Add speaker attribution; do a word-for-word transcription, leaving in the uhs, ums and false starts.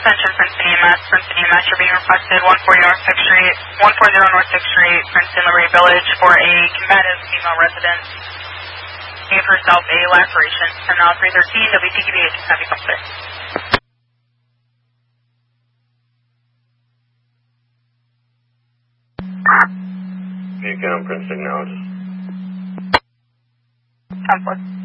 Speaker 1: Attention Princeton E M S, Princeton E M S, you're being requested one forty North sixth Street, one forty North sixth Street, Princeton Liberty Village for a combative female resident. Gave herself a laceration. Terminal three thirteen, W T K B H, happy company.
Speaker 2: Beacon on Princeton now.
Speaker 1: ten four.